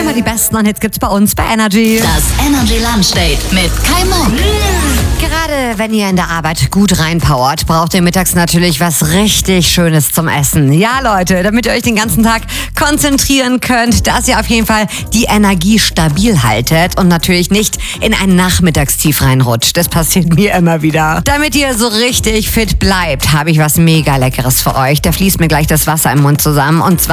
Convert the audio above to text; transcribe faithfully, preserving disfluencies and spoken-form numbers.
Immer die besten und Hits gibt's bei uns bei Energy. Das Energy Lunch Date mit Kai Muck. Gerade wenn ihr in der Arbeit gut reinpowert, braucht ihr mittags natürlich was richtig Schönes zum Essen. Ja, Leute, damit ihr euch den ganzen Tag konzentrieren könnt, dass ihr auf jeden Fall die Energie stabil haltet und natürlich nicht in ein Nachmittagstief reinrutscht. Das passiert mir immer wieder. Damit ihr so richtig fit bleibt, habe ich was mega Leckeres für euch. Da fließt mir gleich das Wasser im Mund zusammen. Und zwar